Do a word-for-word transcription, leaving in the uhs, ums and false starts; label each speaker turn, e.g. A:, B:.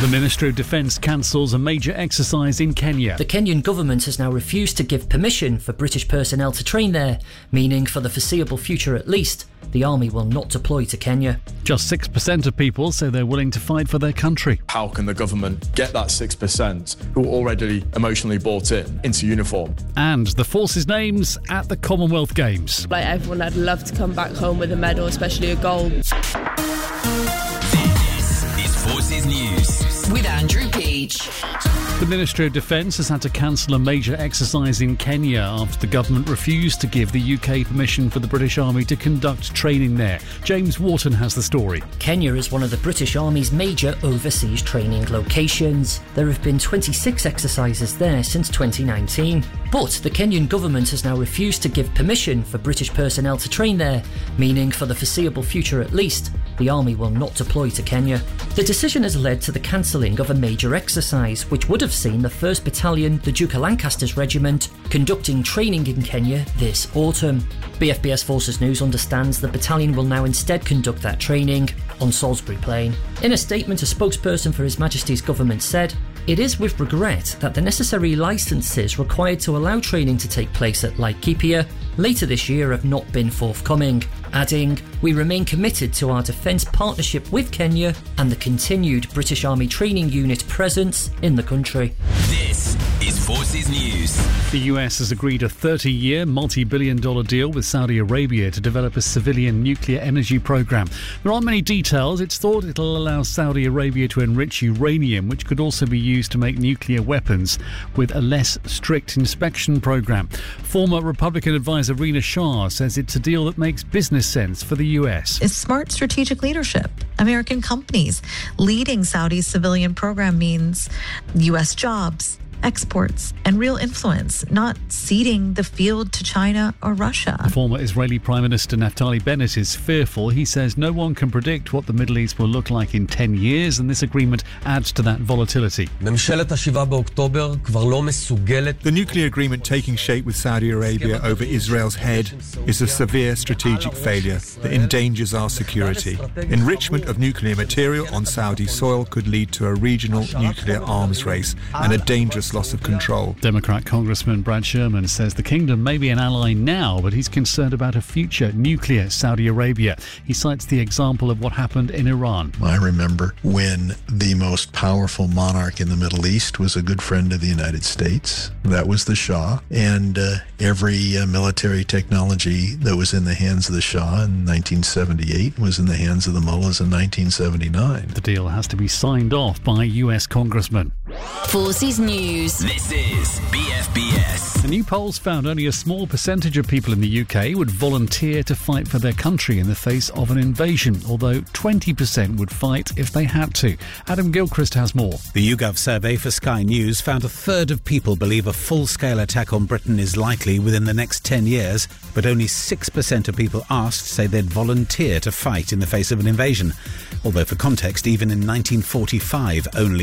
A: The Ministry of Defence cancels a major exercise in Kenya.
B: The Kenyan government has now refused to give permission for British personnel to train there, meaning for the foreseeable future at least, the army will not deploy to Kenya.
A: Just six percent of people say they're willing to fight for their country.
C: How can the government get that six percent who are already emotionally bought in into uniform?
A: And the forces' names at the Commonwealth Games.
D: Like everyone, I'd love to come back home with a medal, especially a gold.
E: This is Forces News with Andrew Peach.
A: The Ministry of Defence has had to cancel a major exercise in Kenya after the government refused to give the U K permission for the British Army to conduct training there. James Wharton has the story.
B: Kenya is one of the British Army's major overseas training locations. There have been twenty-six exercises there since twenty nineteen. But the Kenyan government has now refused to give permission for British personnel to train there, meaning for the foreseeable future at least, the army will not deploy to Kenya. The decision has led to the cancelling of a major exercise, which would have seen the first Battalion, the Duke of Lancaster's Regiment, conducting training in Kenya this autumn. B F B S Forces News understands the battalion will now instead conduct that training on Salisbury Plain. In a statement, a spokesperson for His Majesty's government said, "It is with regret that the necessary licences required to allow training to take place at Laikipia later this year have not been forthcoming," adding, "We remain committed to our defence partnership with Kenya and the continued British Army Training Unit presence in the country."
E: This is Forces News.
A: The U S has agreed a thirty-year, multi-billion dollar deal with Saudi Arabia to develop a civilian nuclear energy program. There aren't many details. It's thought it'll allow Saudi Arabia to enrich uranium, which could also be used to make nuclear weapons, with a less strict inspection program. Former Republican advisor Rina Shah says it's a deal that makes business sense for the U S.
F: It's smart strategic leadership. American companies leading Saudi's civilian program means U S jobs, exports, and real influence, not ceding the field to China or Russia.
A: The former Israeli Prime Minister Naftali Bennett is fearful. He says no one can predict what the Middle East will look like in ten years, and this agreement adds to that volatility.
G: The
H: nuclear agreement taking shape with Saudi Arabia over Israel's head is a severe strategic failure that endangers our security. Enrichment of nuclear material on Saudi soil could lead to a regional nuclear arms race and a dangerous loss of control.
A: Democrat Congressman Brad Sherman says the kingdom may be an ally now, but he's concerned about a future nuclear Saudi Arabia. He cites the example of what happened in Iran.
I: I remember when the most powerful monarch in the Middle East was a good friend of the United States. That was the Shah. And uh, every uh, military technology that was in the hands of the Shah in nineteen seventy-eight was in the hands of the mullahs in nineteen seventy-nine.
A: The deal has to be signed off by U S congressmen.
J: Forces News.
E: This is B F B S.
A: The new polls found only a small percentage of people in the U K would volunteer to fight for their country in the face of an invasion, although twenty percent would fight if they had to. Adam Gilchrist has more.
K: The YouGov survey for Sky News found a third of people believe a full-scale attack on Britain is likely within the next ten years, but only six percent of people asked say they'd volunteer to fight in the face of an invasion. Although, for context, even in nineteen forty-five, only